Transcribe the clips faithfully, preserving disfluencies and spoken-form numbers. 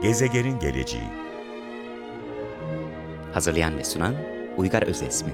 Gezegenin geleceği. Hazırlayan ve sunan Uygar Özesmi.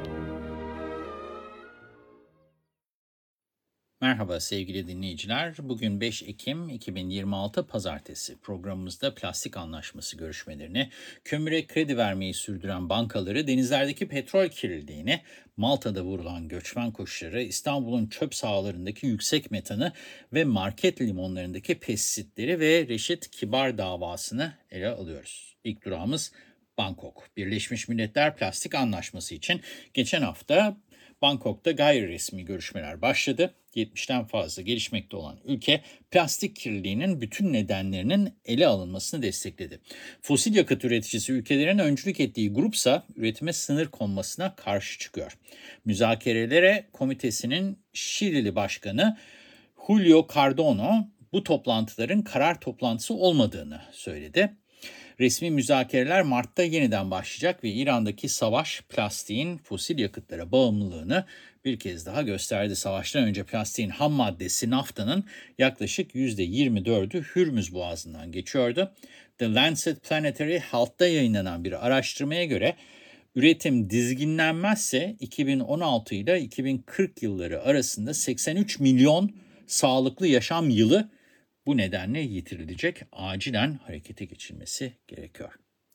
Merhaba sevgili dinleyiciler. Bugün beş Ekim iki bin yirmi altı Pazartesi. Programımızda plastik anlaşması görüşmelerini, kömüre kredi vermeyi sürdüren bankaları, denizlerdeki petrol kirliliğini, Malta'da vurulan göçmen kuşları, İstanbul'un çöp sahalarındaki yüksek metanı ve market limonlarındaki pestisitleri ve Reşit Kibar davasını ele alıyoruz. İlk durağımız Bangkok. Birleşmiş Milletler Plastik Anlaşması için geçen hafta Bangkok'ta gayri resmi görüşmeler başladı. yetmişten fazla gelişmekte olan ülke plastik kirliliğinin bütün nedenlerinin ele alınmasını destekledi. Fosil yakıt üreticisi ülkelerin öncülük ettiği grupsa üretime sınır konmasına karşı çıkıyor. Müzakerelere komitesinin Şilili Başkanı Julio Cardona bu toplantıların karar toplantısı olmadığını söyledi. Resmi müzakereler Mart'ta yeniden başlayacak ve İran'daki savaş plastiğin fosil yakıtlara bağımlılığını bir kez daha gösterdi. Savaştan önce plastiğin ham maddesi naftanın yaklaşık yüzde yirmi dördü Hürmüz Boğazı'ndan geçiyordu. The Lancet Planetary Health'ta yayınlanan bir araştırmaya göre üretim dizginlenmezse iki bin on altı ile iki bin kırk yılları arasında seksen üç milyon sağlıklı yaşam yılı bu nedenle yitirilecek, acilen harekete geçilmesi gerekiyor.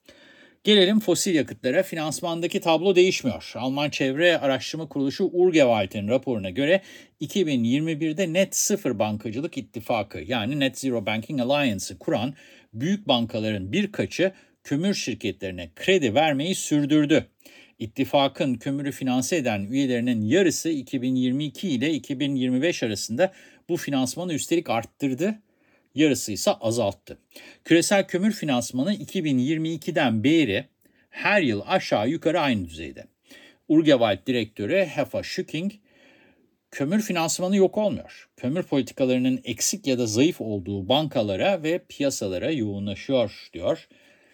Gelelim fosil yakıtlara. Finansmandaki tablo değişmiyor. Alman Çevre Araştırma Kuruluşu Urgewald'in raporuna göre iki bin yirmi birde Net Sıfır Bankacılık İttifakı yani Net Zero Banking Alliance'ı kuran büyük bankaların birkaçı kömür şirketlerine kredi vermeyi sürdürdü. İttifakın kömürü finanse eden üyelerinin yarısı iki bin yirmi iki ile iki bin yirmi beş arasında bu finansmanı üstelik arttırdı. Yarısı ise azalttı. Küresel kömür finansmanı iki bin yirmi ikiden beri her yıl aşağı yukarı aynı düzeyde. Urgewald direktörü Hefa Schücking, kömür finansmanı yok olmuyor. Kömür politikalarının eksik ya da zayıf olduğu bankalara ve piyasalara yoğunlaşıyor diyor.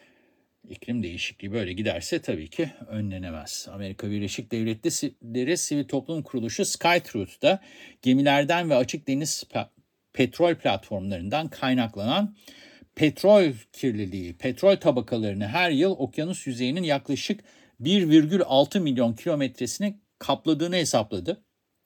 İklim değişikliği böyle giderse tabii ki önlenemez. Amerika Birleşik Devletleri Sivil Toplum Kuruluşu Skytruth'ta gemilerden ve açık deniz petrol platformlarından kaynaklanan petrol kirliliği, petrol tabakalarını her yıl okyanus yüzeyinin yaklaşık bir virgül altı milyon kilometresini kapladığını hesapladı.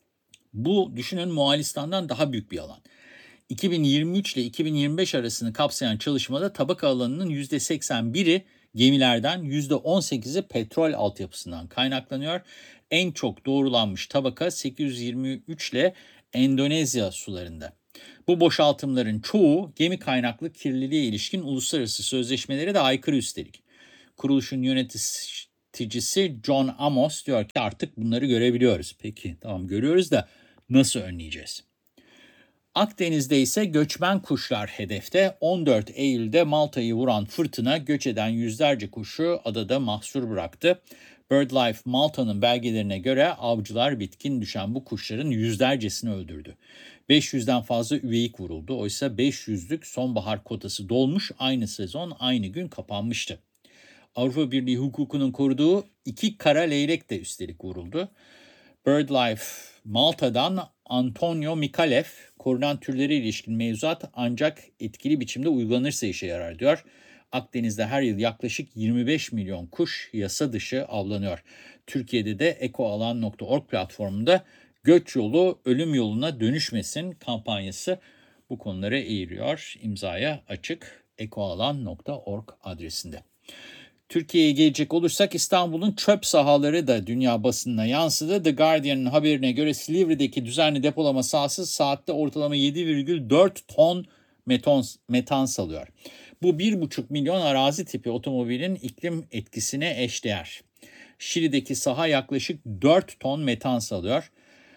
Bu düşünün Moğolistan'dan daha büyük bir alan. iki bin yirmi üç ile iki bin yirmi beş arasını kapsayan çalışmada tabaka alanının yüzde seksen biri gemilerden, yüzde on sekizi petrol altyapısından kaynaklanıyor. En çok doğrulanmış tabaka sekiz yüz yirmi üç ile Endonezya sularında. Bu boşaltımların çoğu gemi kaynaklı kirliliğe ilişkin uluslararası sözleşmelere de aykırı üstelik. Kuruluşun yöneticisi John Amos diyor ki artık bunları görebiliyoruz. Peki tamam görüyoruz da nasıl önleyeceğiz? Akdeniz'de ise göçmen kuşlar hedefte. on dört Eylül'de Malta'yı vuran fırtına göç eden yüzlerce kuşu adada mahsur bıraktı. BirdLife Malta'nın belgelerine göre avcılar bitkin düşen bu kuşların yüzlercesini öldürdü. beş yüzden fazla üveyik vuruldu. Oysa beş yüzlük sonbahar kotası dolmuş, aynı sezon aynı gün kapanmıştı. Avrupa Birliği hukukunun koruduğu iki kara leylek de üstelik vuruldu. BirdLife Malta'dan Antonio Mikalev, korunan türlere ilişkin mevzuat ancak etkili biçimde uygulanırsa işe yarar diyor. Akdeniz'de her yıl yaklaşık yirmi beş milyon kuş yasa dışı avlanıyor. Türkiye'de de ekoalan nokta org platformunda göç yolu ölüm yoluna dönüşmesin kampanyası bu konulara eğiliyor. İmzaya açık ekoalan nokta org adresinde. Türkiye'ye gelecek olursak İstanbul'un çöp sahaları da dünya basınına yansıdı. The Guardian'ın haberine göre Silivri'deki düzenli depolama sahası saatte ortalama yedi virgül dört ton meton, metan salıyor. Bu bir buçuk milyon arazi tipi otomobilin iklim etkisine eşdeğer. Şili'deki saha yaklaşık dört ton metan salıyor.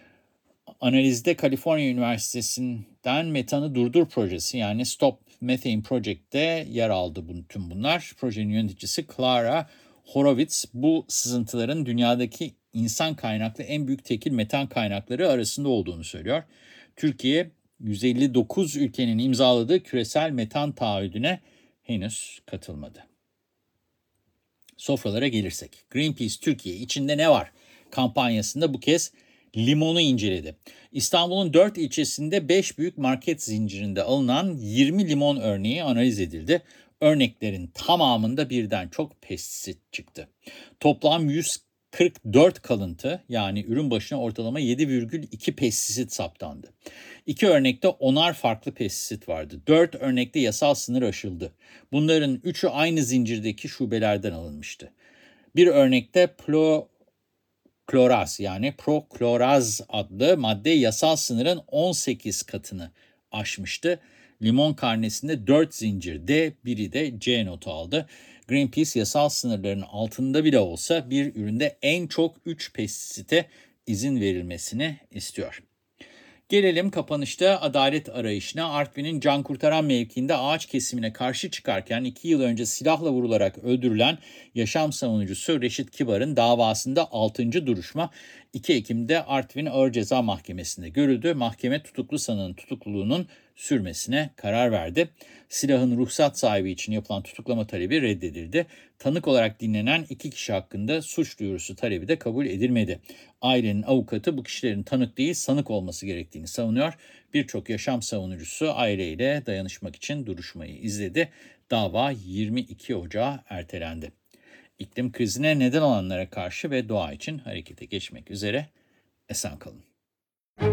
Analizde Kaliforniya Üniversitesi'nden Metanı Durdur projesi yani Stop Methane Project'te yer aldı tüm bunlar. Projenin yöneticisi Clara Horowitz bu sızıntıların dünyadaki insan kaynaklı en büyük tekil metan kaynakları arasında olduğunu söylüyor. Türkiye yüz elli dokuz ülkenin imzaladığı küresel metan taahhüdüne henüz katılmadı. Sofralara gelirsek, Greenpeace Türkiye içinde ne var kampanyasında bu kez limonu inceledi. İstanbul'un dört ilçesinde beş büyük market zincirinde alınan yirmi limon örneği analiz edildi. Örneklerin tamamında birden çok pestisit çıktı. Toplam yüz kırk dört kalıntı, yani ürün başına ortalama yedi virgül iki pestisit saptandı. İki örnekte onar farklı pestisit vardı. Dört örnekte yasal sınır aşıldı. Bunların üçü aynı zincirdeki şubelerden alınmıştı. Bir örnekte prokloraz yani prokloraz adlı madde yasal sınırın on sekiz katını aşmıştı. Limon karnesinde dört zincirde, biri de C notu aldı. Greenpeace yasal sınırların altında bile olsa bir üründe en çok üç pestisite izin verilmesini istiyor. Gelelim kapanışta adalet arayışına. Artvin'in can kurtaran mevkiinde ağaç kesimine karşı çıkarken iki yıl önce silahla vurularak öldürülen yaşam savunucusu Reşit Kibar'ın davasında altıncı duruşma iki Ekim'de Artvin Ağır Ceza Mahkemesi'nde görüldü. Mahkeme tutuklu sanığın tutukluluğunun sürmesine karar verdi. Silahın ruhsat sahibi için yapılan tutuklama talebi reddedildi. Tanık olarak dinlenen iki kişi hakkında suç duyurusu talebi de kabul edilmedi. Ailenin avukatı bu kişilerin tanık değil sanık olması gerektiğini savunuyor. Birçok yaşam savunucusu aileyle dayanışmak için duruşmayı izledi. Dava yirmi iki Ocağı ertelendi. İklim krizine neden olanlara karşı ve doğa için harekete geçmek üzere esen kalın.